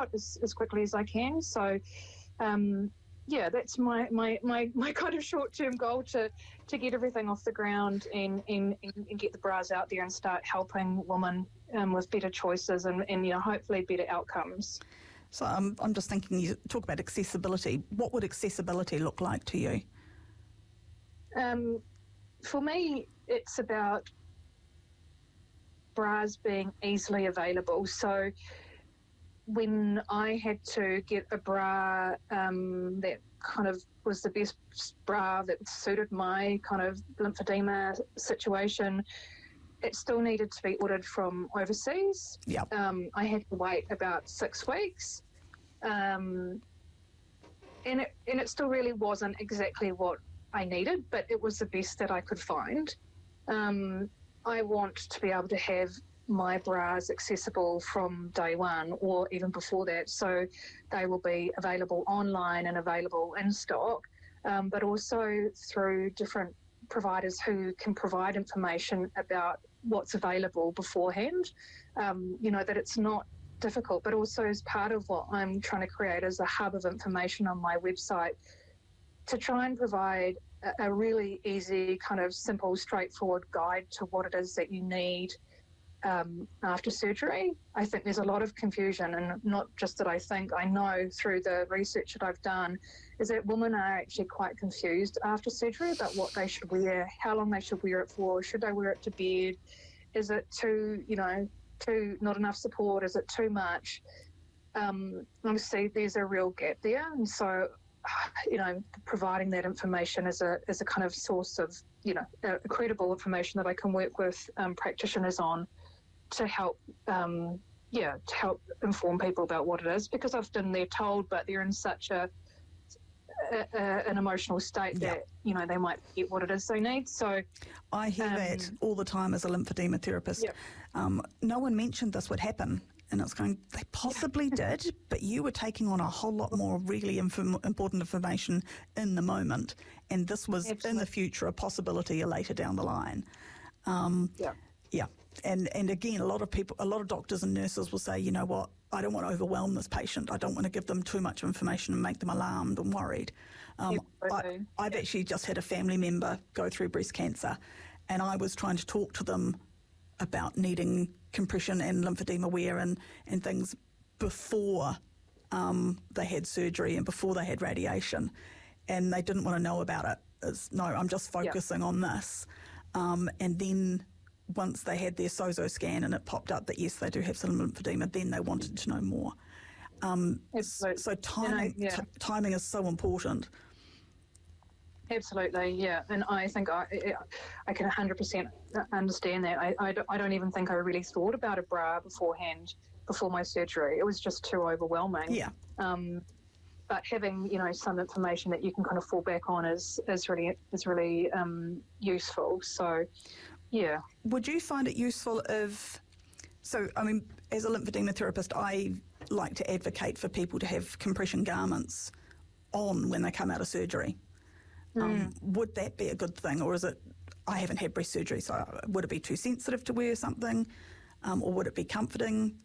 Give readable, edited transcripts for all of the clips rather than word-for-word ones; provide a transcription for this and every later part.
out as quickly as I can. So, that's my kind of short-term goal to get everything off the ground and get the bras out there and start helping women with better choices and hopefully better outcomes. So I'm just thinking, you talk about accessibility. What would accessibility look like to you? For me, it's about bras being easily available. So when I had to get a bra that kind of was the best bra that suited my kind of lymphedema situation, it still needed to be ordered from overseas. Yep. I had to wait about 6 weeks. And it still really wasn't exactly what I needed, but it was the best that I could find. I want to be able to have my bras accessible from day one or even before that, so they will be available online and available in stock, but also through different providers who can provide information about what's available beforehand, that it's not difficult, but also as part of what I'm trying to create as a hub of information on my website to try and provide a really easy, kind of simple, straightforward guide to what it is that you need after surgery. I think there's a lot of confusion, and not just that I think, I know through the research that I've done, is that women are actually quite confused after surgery about what they should wear, how long they should wear it for, should they wear it to bed, is it too not enough support, is it too much? Obviously there's a real gap there, and so providing that information as a kind of source of credible information that I can work with practitioners on to help inform people about what it is, because often they're told, but they're in such an emotional state that they might forget what it is they need. So I hear that all the time as a lymphedema therapist. Yep. No one mentioned this would happen, and it's going, they possibly did, but you were taking on a whole lot more really important information in the moment, and this was in the future a possibility later down the line. Yeah. And again, a lot of doctors and nurses will say, you know what, I don't want to overwhelm this patient. I don't want to give them too much information and make them alarmed and worried. I've actually just had a family member go through breast cancer, and I was trying to talk to them about needing compression and lymphedema wear and things before they had surgery and before they had radiation, and they didn't want to know about it. No, I'm just focusing on this. And then once they had their SOZO scan and it popped up that yes, they do have some lymphedema, then they wanted to know more. So timing is so important. Absolutely, yeah. And I think I can 100% understand that. I don't even think I really thought about a bra beforehand, before my surgery. It was just too overwhelming. Yeah. But having, some information that you can kind of fall back on is really useful. So, yeah. Would you find it useful as a lymphedema therapist, I like to advocate for people to have compression garments on when they come out of surgery. Would that be a good thing, or is it, I haven't had breast surgery, so would it be too sensitive to wear something, or would it be comforting?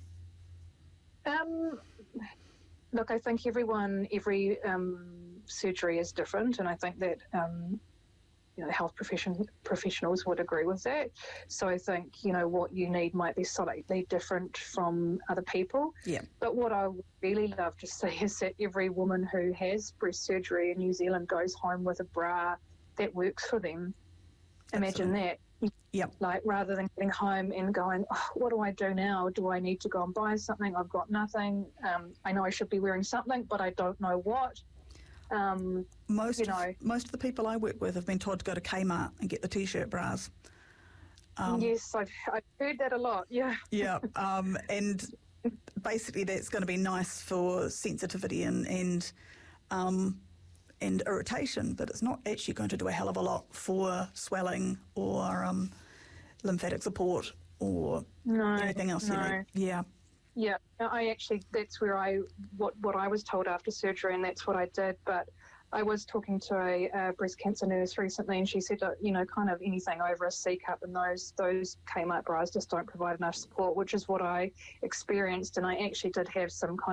Look, I think every surgery is different, and I think that health professionals would agree with that. So I think what you need might be slightly different from other people. Yeah. But what I would really love to see is that every woman who has breast surgery in New Zealand goes home with a bra that works for them. Imagine that. Yep. Like, rather than getting home and going, what do I do now? Do I need to go and buy something? I've got nothing. I know I should be wearing something, but I don't know what. Most of the people I work with have been told to go to Kmart and get the T-shirt bras. Yes, I've heard that a lot, yeah. Yeah, and basically that's going to be nice for sensitivity and irritation, but it's not actually going to do a hell of a lot for swelling or lymphatic support or anything else you need. Yeah. Yeah, that's where what I was told after surgery, and that's what I did. But I was talking to a breast cancer nurse recently, and she said that, kind of anything over a C cup and those Kmart bras just don't provide enough support, which is what I experienced. And I actually did have some kind